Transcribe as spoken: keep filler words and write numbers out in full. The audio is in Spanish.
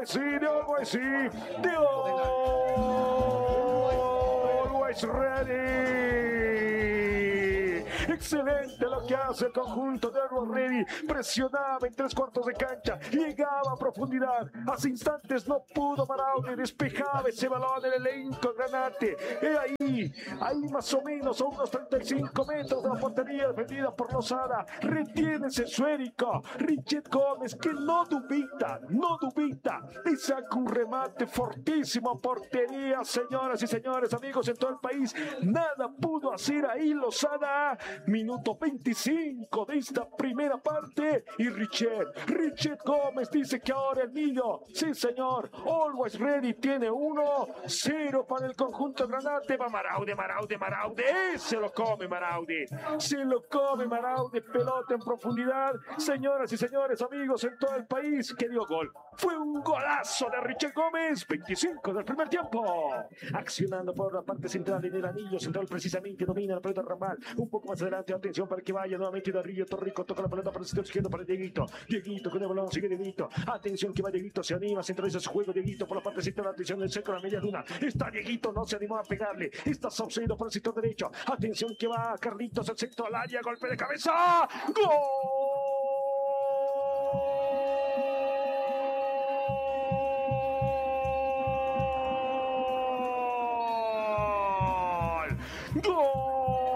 Always sí, de Always sí, de Always Ready. Excelente lo que hace el conjunto de Always Ready. Presionaba en tres cuartos de cancha, llegaba a profundidad. Hace instantes no pudo Maraude, despejaba ese balón el elenco Granate. Y ahí, ahí más o menos a unos treinta y cinco metros de la portería defendida por Lozada. Retiene ese esférico. Richet Gómez, que no dubita, no dubita. Y saca un remate fortísimo a portería, señoras y señores, amigos en todo el país. Nada pudo hacer ahí Lozada. Minuto veinticinco de esta primera parte. Y Richet, Richet Gómez dice que ahora el niño, sí señor, Always Ready tiene uno cero para el conjunto Granate. Va Maraude, Maraude, Maraude. Se lo come Maraude. Se lo come Maraude. Pelota en profundidad. Señoras y señores, amigos en todo el país, que dio gol. Fue un golazo de Richet Gómez. veinticinco del primer tiempo. Accionando por la parte central en el anillo central, precisamente domina la pelota Ramal. Un poco más adelante, atención para que vaya nuevamente Darío Torrico. Toca la pelota para el sector izquierdo para Dieguito. Dieguito con el balón, sigue Dieguito. Atención que va Dieguito, se anima, centraliza su juego. Dieguito por la parte central, atención del centro, la media luna. Está Dieguito, no se animó a pegarle. Está Saucedo por el sector derecho. Atención que va Carlitos, el centro al área, golpe de cabeza. ¡Gol!